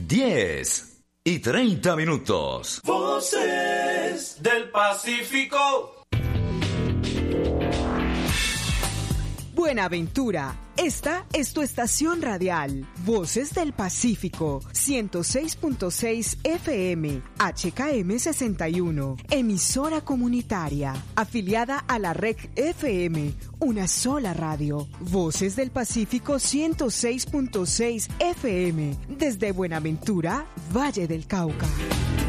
10:30. Voces del Pacífico. Buenaventura, esta es tu estación radial, Voces del Pacífico, 106.6 FM, HKM 61, emisora comunitaria, afiliada a la Red FM, una sola radio, Voces del Pacífico 106.6 FM, desde Buenaventura, Valle del Cauca.